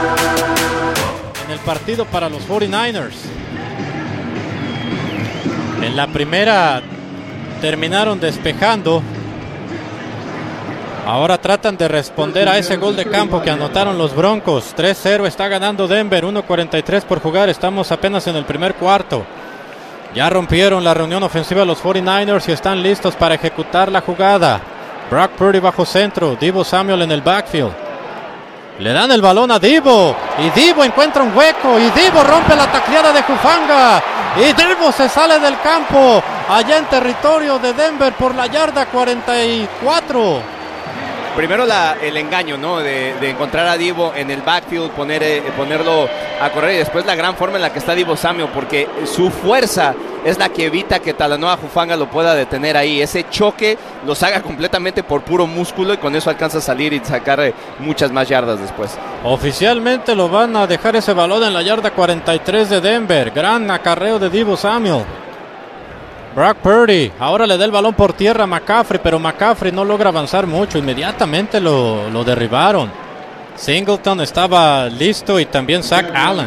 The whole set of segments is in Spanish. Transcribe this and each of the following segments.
en el partido para los 49ers. En la primera terminaron despejando. Ahora tratan de responder a ese gol de campo que anotaron los Broncos. 3-0 está ganando Denver, 1:43 por jugar. Estamos apenas en el primer cuarto. Ya rompieron la reunión ofensiva los 49ers y están listos para ejecutar la jugada. Brock Purdy bajo centro, Deebo Samuel en el backfield. Le dan el balón a Deebo y Deebo encuentra un hueco y Deebo rompe la tacleada de Hufanga y Deebo se sale del campo allá en territorio de Denver por la yarda 44. Primero el engaño, ¿no? De encontrar a Deebo en el backfield, ponerlo a correr, y después la gran forma en la que está Deebo Samuel, porque su fuerza es la que evita que Talanoa Hufanga lo pueda detener ahí. Ese choque lo saca completamente por puro músculo y con eso alcanza a salir y sacar muchas más yardas después. Oficialmente lo van a dejar ese balón en la yarda 43 de Denver. Gran acarreo de Deebo Samuel. Brock Purdy ahora le da el balón por tierra a McCaffrey, pero McCaffrey no logra avanzar mucho. Inmediatamente lo derribaron. Singleton estaba listo y también Zach Allen.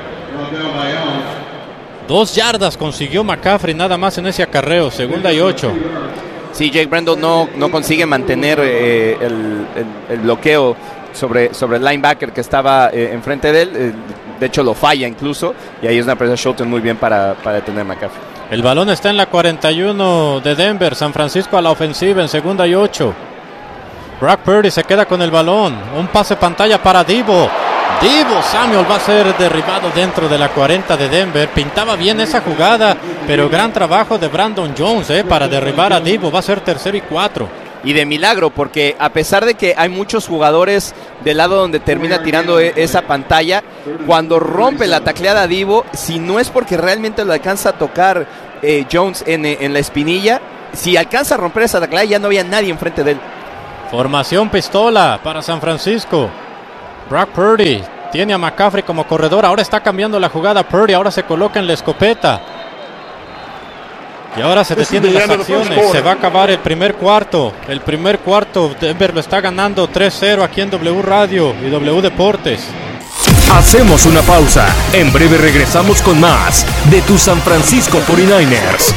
2 yardas consiguió McCaffrey nada más en ese acarreo, 2nd y 8. Sí, Jake Brendel no consigue mantener el bloqueo sobre el linebacker que estaba enfrente de él. De hecho lo falla incluso, y ahí es una presa Shelton muy bien para detener a McCaffrey. El balón está en la 41 de Denver. San Francisco a la ofensiva en 2nd y 8. Brock Purdy se queda con el balón. Un pase pantalla para Deebo. Deebo Samuel va a ser derribado dentro de la 40 de Denver. Pintaba bien esa jugada, pero gran trabajo de Brandon Jones para derribar a Deebo. Va a ser 3rd y 4. Y de milagro, porque a pesar de que hay muchos jugadores del lado donde termina tirando esa pantalla, cuando rompe la tacleada a Deebo, si no es porque realmente lo alcanza a tocar Jones en la espinilla, si alcanza a romper esa tacleada ya no había nadie enfrente de él. Formación pistola para San Francisco. Brock Purdy tiene a McCaffrey como corredor. Ahora está cambiando la jugada Purdy. Ahora se coloca en la escopeta. Y ahora se detienen las acciones. Se va a acabar el primer cuarto. El primer cuarto Denver lo está ganando 3-0 aquí en W Radio y W Deportes. Hacemos una pausa. En breve regresamos con más de tu San Francisco 49ers.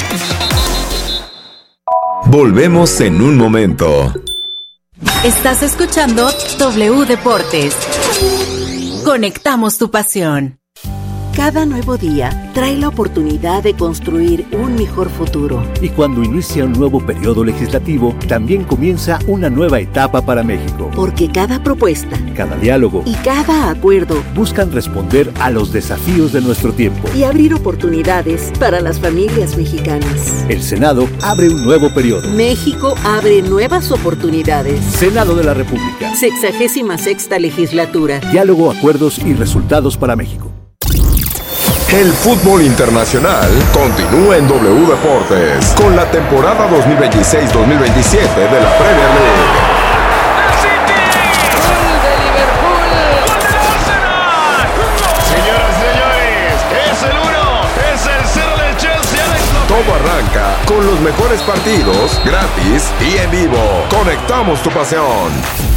Volvemos en un momento. Estás escuchando W Deportes. Conectamos tu pasión. Cada nuevo día trae la oportunidad de construir un mejor futuro. Y cuando inicia un nuevo periodo legislativo, también comienza una nueva etapa para México. Porque cada propuesta, cada diálogo y cada acuerdo buscan responder a los desafíos de nuestro tiempo y abrir oportunidades para las familias mexicanas. El Senado abre un nuevo periodo. México abre nuevas oportunidades. Senado de la República. 66ª legislatura. Diálogo, acuerdos y resultados para México. El fútbol internacional continúa en W Deportes con la temporada 2026-2027 de la Premier League. Señoras y señores, es el 1, es el 0 del Chelsea. Todo arranca con los mejores partidos, gratis y en vivo. Conectamos tu pasión.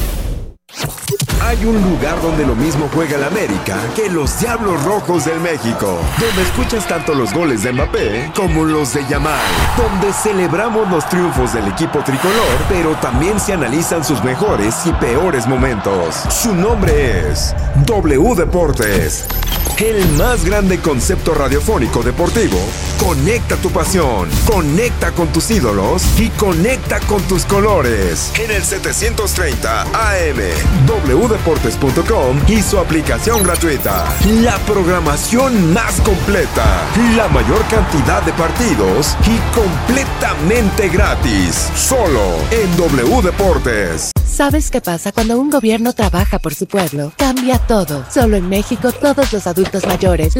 Hay un lugar donde lo mismo juega el América que los Diablos Rojos del México, donde escuchas tanto los goles de Mbappé como los de Yamal, donde celebramos los triunfos del equipo tricolor, pero también se analizan sus mejores y peores momentos. Su nombre es W Deportes, el más grande concepto radiofónico deportivo. Conecta tu pasión, conecta con tus ídolos y conecta con tus colores. En el 730 AM, wdeportes.com y su aplicación gratuita. La programación más completa, la mayor cantidad de partidos y completamente gratis. Solo en W Deportes. ¿Sabes qué pasa cuando un gobierno trabaja por su pueblo? Cambia todo. Solo en México todos los adultos mayores,